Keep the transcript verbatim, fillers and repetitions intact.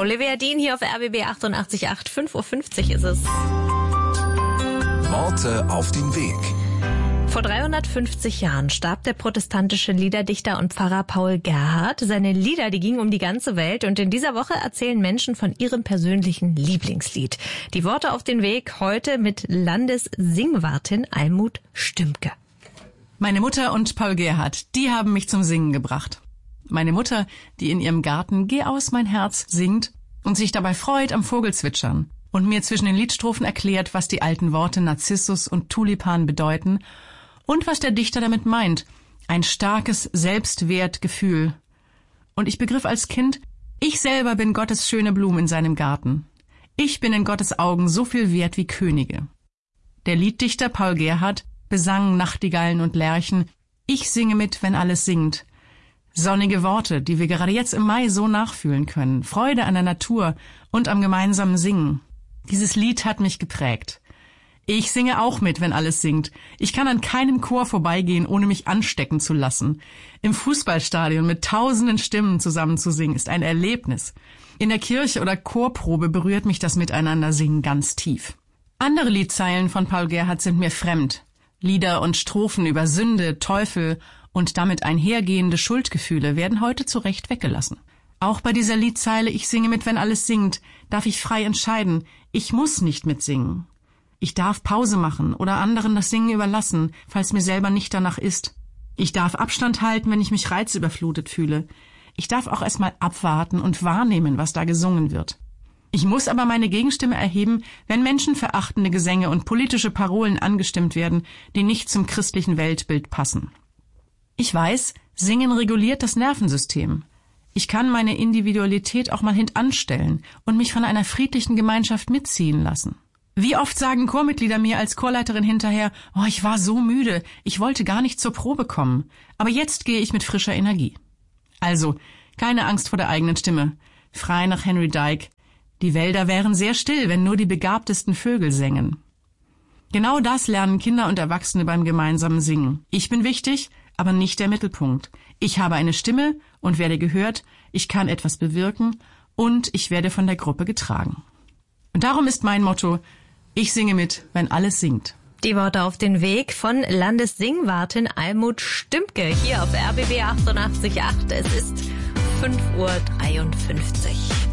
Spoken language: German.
Olivia Dean hier auf R B B achtundachtzig Komma acht. fünf Uhr fünfzig ist es. Worte auf den Weg. Vor dreihundertfünfzig Jahren starb der protestantische Liederdichter und Pfarrer Paul Gerhardt. Seine Lieder, die gingen um die ganze Welt, und in dieser Woche erzählen Menschen von ihrem persönlichen Lieblingslied. Die Worte auf den Weg heute mit Landessingwartin Almut Stümpke. Meine Mutter und Paul Gerhardt, die haben mich zum Singen gebracht. Meine Mutter, die in ihrem Garten Geh aus mein Herz singt und sich dabei freut am Vogelzwitschern und mir zwischen den Liedstrophen erklärt, was die alten Worte Narzissus und Tulipan bedeuten und was der Dichter damit meint. Ein starkes Selbstwertgefühl. Und ich begriff als Kind, ich selber bin Gottes schöne Blume in seinem Garten. Ich bin in Gottes Augen so viel wert wie Könige. Der Lieddichter Paul Gerhardt besang Nachtigallen und Lerchen. Ich singe mit, wenn alles singt. Sonnige Worte, die wir gerade jetzt im Mai so nachfühlen können. Freude an der Natur und am gemeinsamen Singen. Dieses Lied hat mich geprägt. Ich singe auch mit, wenn alles singt. Ich kann an keinem Chor vorbeigehen, ohne mich anstecken zu lassen. Im Fußballstadion mit tausenden Stimmen zusammen zu singen, ist ein Erlebnis. In der Kirche oder Chorprobe berührt mich das Miteinandersingen ganz tief. Andere Liedzeilen von Paul Gerhardt sind mir fremd. Lieder und Strophen über Sünde, Teufel und damit einhergehende Schuldgefühle werden heute zu Recht weggelassen. Auch bei dieser Liedzeile Ich singe mit, wenn alles singt, darf ich frei entscheiden. Ich muss nicht mitsingen. Ich darf Pause machen oder anderen das Singen überlassen, falls mir selber nicht danach ist. Ich darf Abstand halten, wenn ich mich reizüberflutet fühle. Ich darf auch erstmal abwarten und wahrnehmen, was da gesungen wird. Ich muss aber meine Gegenstimme erheben, wenn menschenverachtende Gesänge und politische Parolen angestimmt werden, die nicht zum christlichen Weltbild passen. Ich weiß, Singen reguliert das Nervensystem. Ich kann meine Individualität auch mal hintanstellen und mich von einer friedlichen Gemeinschaft mitziehen lassen. Wie oft sagen Chormitglieder mir als Chorleiterin hinterher, oh, ich war so müde, ich wollte gar nicht zur Probe kommen, aber jetzt gehe ich mit frischer Energie. Also, keine Angst vor der eigenen Stimme. Frei nach Henry Dyke. Die Wälder wären sehr still, wenn nur die begabtesten Vögel sängen. Genau das lernen Kinder und Erwachsene beim gemeinsamen Singen. Ich bin wichtig, aber nicht der Mittelpunkt. Ich habe eine Stimme und werde gehört, ich kann etwas bewirken und ich werde von der Gruppe getragen. Und darum ist mein Motto, ich singe mit, wenn alles singt. Die Worte auf den Weg von Landessingwartin Almut Stümpke hier auf R B B achtundachtzig Komma acht. Es ist fünf Uhr dreiundfünfzig.